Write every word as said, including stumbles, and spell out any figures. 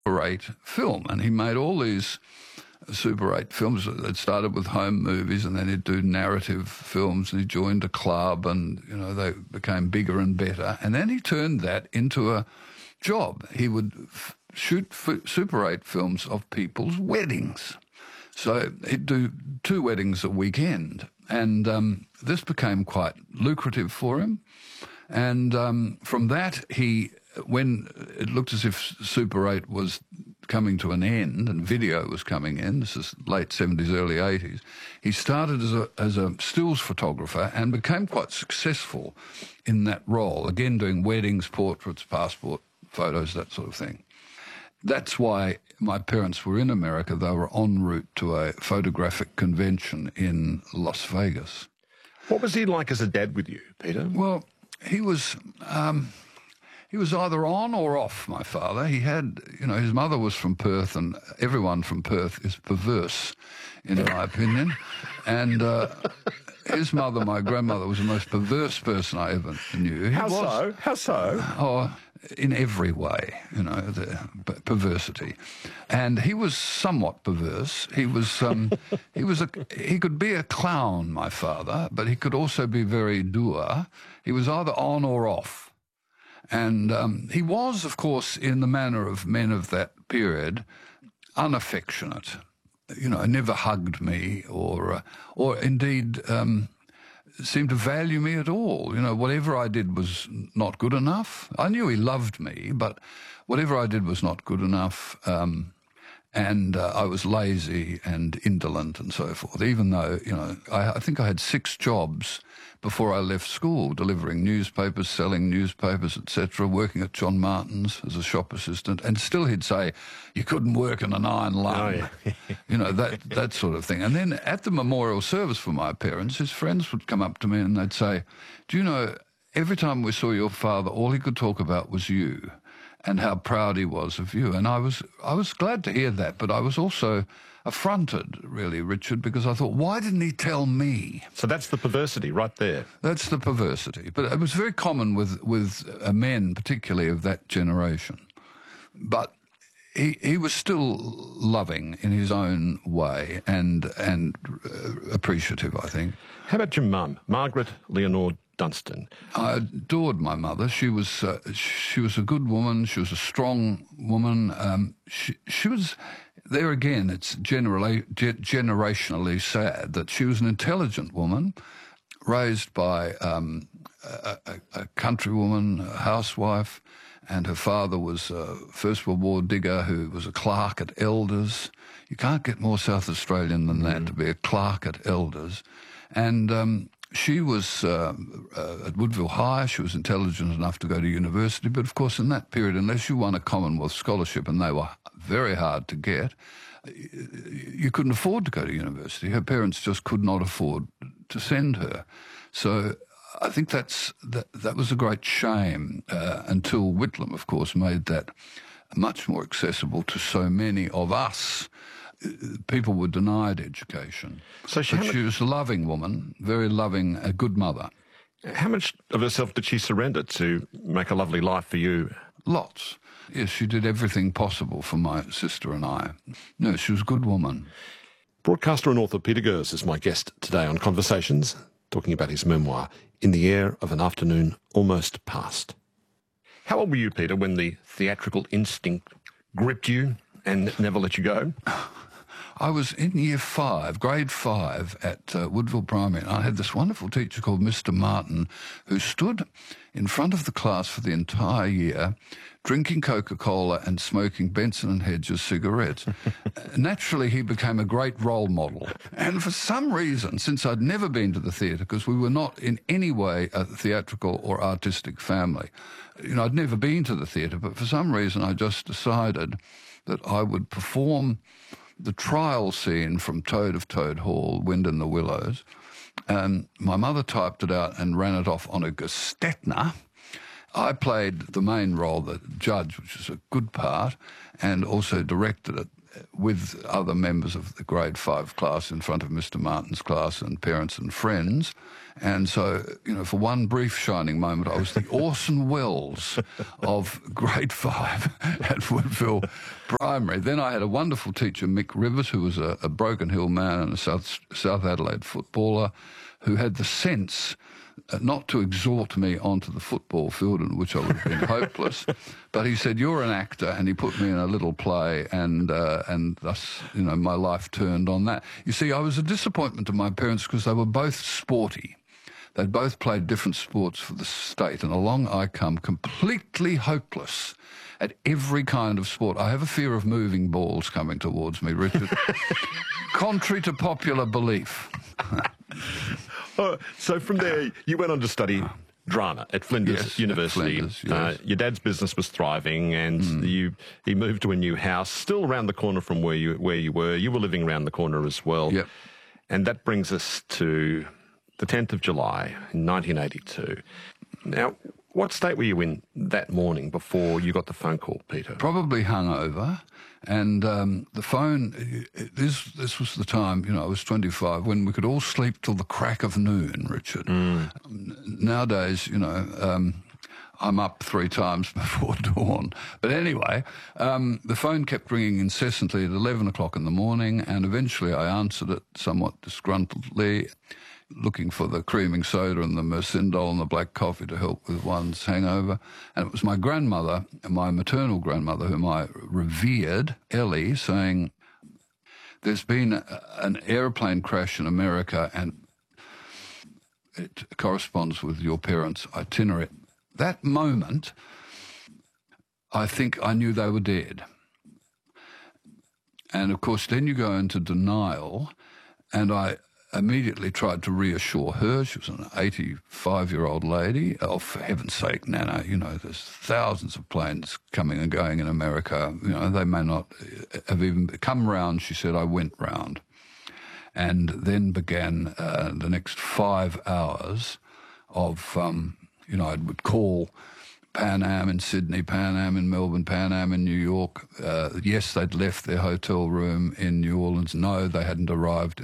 Super eight film, and he made all these Super eight films that started with home movies, and then he'd do narrative films, and he joined a club, and, you know, they became bigger and better. And then he turned that into a job. He would f- shoot f- Super eight films of people's weddings. So he'd do two weddings a weekend, and um, this became quite lucrative for him. And um, from that, he, when it looked as if Super eight was coming to an end and video was coming in, this is late seventies, early eighties, he started as a, as a stills photographer and became quite successful in that role, again doing weddings, portraits, passport photos, that sort of thing. That's why my parents were in America. They were en route to a photographic convention in Las Vegas. What was he like as a dad with you, Peter? Well, he was um, he was either on or off, my father. He had, you know, his mother was from Perth, and everyone from Perth is perverse, in my opinion. And uh, his mother, my grandmother, was the most perverse person I ever knew. He How was, so? How so? Oh, in every way, you know, the p- perversity. And he was somewhat perverse. He was, um, he was a, he could be a clown, my father, but he could also be very dour. He was either on or off. And um, he was, of course, in the manner of men of that period, unaffectionate. You know, never hugged me or, uh, or indeed, um, seemed to value me at all. You know, whatever I did was not good enough. I knew he loved me, but whatever I did was not good enough. Um, and uh, I was lazy and indolent and so forth, even though, you know, I, I think I had six jobs before I left school, delivering newspapers, selling newspapers, et cetera, working at John Martin's as a shop assistant. And still he'd say, you couldn't work in an iron lung. Oh, yeah. You know, that that sort of thing. And then at the memorial service for my parents, his friends would come up to me and they'd say, do you know, every time we saw your father, all he could talk about was you and how proud he was of you. And I was I was glad to hear that, but I was also affronted, really, Richard, because I thought, why didn't he tell me? So that's the perversity right there. That's the perversity. But it was very common with, with uh, men, particularly of that generation. But he he was still loving in his own way and, and uh, appreciative, I think. How about your mum, Margaret Leonore Dunstan? I adored my mother. She was uh, she was a good woman. She was a strong woman. Um, she she was there again. It's generally ge- generationally sad that she was an intelligent woman, raised by um, a, a, a countrywoman, a housewife, and her father was a First World War digger who was a clerk at Elders. You can't get more South Australian than that, mm. to be a clerk at Elders, and. Um, She was uh, uh, at Woodville High. She was intelligent enough to go to university. But, of course, in that period, unless you won a Commonwealth scholarship, and they were very hard to get, you couldn't afford to go to university. Her parents just could not afford to send her. So I think that's that, that was a great shame uh, until Whitlam, of course, made that much more accessible to so many of us. People were denied education. So she, but she was a loving woman, very loving, a good mother. How much of herself did she surrender to make a lovely life for you? Lots. Yes, she did everything possible for my sister and I. No, she was a good woman. Broadcaster and author Peter Gers is my guest today on Conversations, talking about his memoir, In the Air of an Afternoon Almost Past. How old were you, Peter, when the theatrical instinct gripped you and never let you go? I was in year five, grade five, at uh, Woodville Primary, and I had this wonderful teacher called Mister Martin who stood in front of the class for the entire year drinking Coca-Cola and smoking Benson and Hedges cigarettes. Naturally, he became a great role model. And for some reason, since I'd never been to the theatre, because we were not in any way a theatrical or artistic family, you know, I'd never been to the theatre, but for some reason I just decided that I would perform the trial scene from Toad of Toad Hall, Wind in the Willows. And my mother typed it out and ran it off on a Gestetner. I played the main role, the judge, which is a good part, and also directed it. with other members of the grade five class in front of Mister Martin's class and parents and friends. And so, you know, for one brief shining moment, I was the Orson Welles of grade five at Woodville Primary. Then I had a wonderful teacher, Mick Rivers, who was a, a Broken Hill man and a South, South Adelaide footballer, who had the sense uh, not to exhort me onto the football field, in which I would have been hopeless, but he said, "You're an actor," and he put me in a little play, and uh, and thus, you know, my life turned on that. You see, I was a disappointment to my parents because they were both sporty. They'd both played different sports for the state, and along I come, completely hopeless at every kind of sport. I have a fear of moving balls coming towards me, Richard, contrary to popular belief. Oh, so from there, you went on to study drama at Flinders Yes, University. at Flinders, yes. uh, your dad's business was thriving, and mm. you he moved to a new house, still around the corner from where you where you were. You were living around the corner as well. Yep. And that brings us to the tenth of July in nineteen eighty-two. Now, what state were you in that morning before you got the phone call, Peter? Probably hungover. And um, the phone, this this was the time, you know, I was twenty-five, when we could all sleep till the crack of noon, Richard. Mm. Nowadays, you know, um, I'm up three times before dawn. But anyway, um, the phone kept ringing incessantly at eleven o'clock in the morning, and eventually I answered it somewhat disgruntledly, looking for the creaming soda and the Mercindol and the black coffee to help with one's hangover. And it was my grandmother, my maternal grandmother, whom I revered, Ellie, saying, "There's been a, an airplane crash in America and it corresponds with your parents' itinerary." That moment, I think I knew they were dead. And, of course, then you go into denial, and I immediately tried to reassure her. She was an eighty-five-year-old lady. Oh, for heaven's sake, Nana, you know, there's thousands of planes coming and going in America. You know, they may not have even come round. She said, "I went round." And then began uh, the next five hours of, um, you know, I would call Pan Am in Sydney, Pan Am in Melbourne, Pan Am in New York. Uh, yes, they'd left their hotel room in New Orleans. No, they hadn't arrived